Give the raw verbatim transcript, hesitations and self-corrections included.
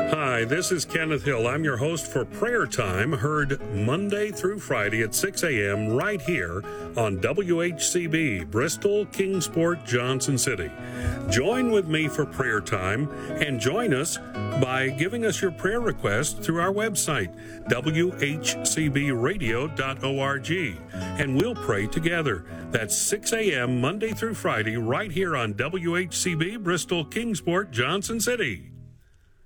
Hi, this is Kenneth Hill. I'm your host for Prayer Time, heard Monday through Friday at six a.m. right here on W H C B, Bristol, Kingsport, Johnson City. Join with me for Prayer Time and join us by giving us your prayer requests through our website, w h c b radio dot org, and we'll pray together. That's six a.m. Monday through Friday right here on W H C B, Bristol, Kingsport, Johnson City.